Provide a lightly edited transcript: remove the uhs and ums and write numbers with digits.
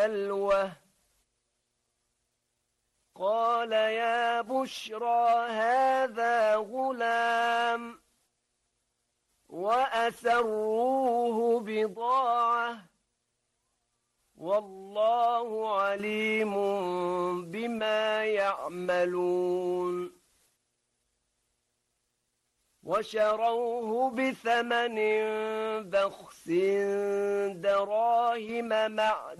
سلوة قال يا بشرى هذا غلام وأسروه بضاعة والله عليم بما يعملون وشروه بثمن بخس دراهم معدودة